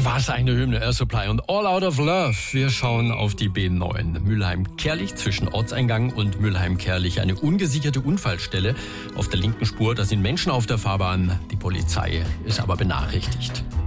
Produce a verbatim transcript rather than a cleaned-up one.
Was eine Hymne, Air Supply und All Out of Love. Wir schauen auf die B neun. Mülheim-Kerlich zwischen Ortseingang und Mülheim-Kerlich. Eine ungesicherte Unfallstelle. Auf der linken Spur, da sind Menschen auf der Fahrbahn. Die Polizei ist aber benachrichtigt.